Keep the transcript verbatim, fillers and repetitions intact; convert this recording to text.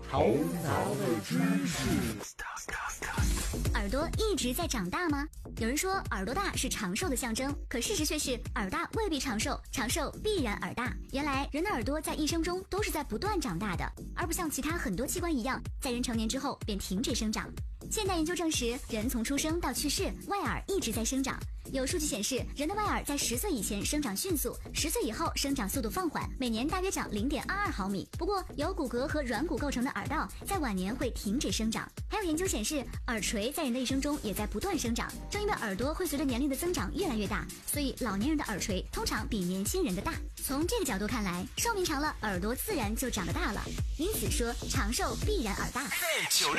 头脑的知识。 耳朵一直在长大吗？有人说耳朵大是长寿的象征，可事实却是耳大未必长寿，长寿必然耳大。原来人的耳朵在一生中都是在不断长大的，而不像其他很多器官一样，在人成年之后便停止生长。现代研究证实，人从出生到去世，外耳一直在生长。有数据显示，人的外耳在十岁以前生长迅速，十岁以后生长速度放缓，每年大约长 零点二二毫米。不过，由骨骼和软骨构成的耳道在晚年会停止生长。还有研究显示，耳垂在人的一生中也在不断生长。正因为耳朵会随着年龄的增长越来越大，所以老年人的耳垂通常比年轻人的大。从这个角度看来，寿命长了，耳朵自然就长得大了。因此说，长寿必然耳大。